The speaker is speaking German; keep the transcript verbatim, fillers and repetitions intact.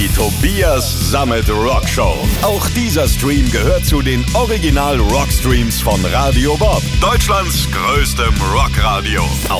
Die Tobias Sammet Rock Show. Auch dieser Stream gehört zu den Original Rockstreams von Radio Bob, Deutschlands größtem Rockradio. Auf